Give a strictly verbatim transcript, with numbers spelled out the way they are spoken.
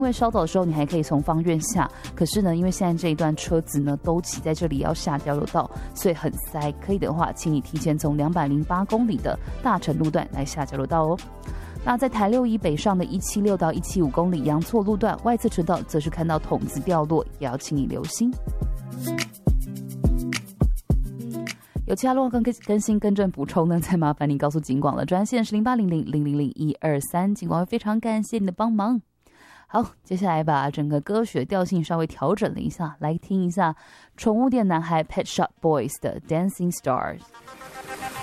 因为稍早的时候你还可以从方院下，可是呢，因为现在这一段车子呢都骑在这里要下交流道，所以很塞。可以的话，请你提前从两百零八公里的大成路段来下交流道哦。那在台六以北上的一七六到一七五公里阳错路段外侧车道，则是看到筒子掉落，也要请你留心。有其他路况更更新更正补充呢，再麻烦你告诉警广了，专线是零八零零零零零一二三，警广会非常感谢你的帮忙。好，接下来把整个歌曲的调性稍微调整了一下，来听一下宠物店男孩 Pet Shop Boys 的 Dancing Stars。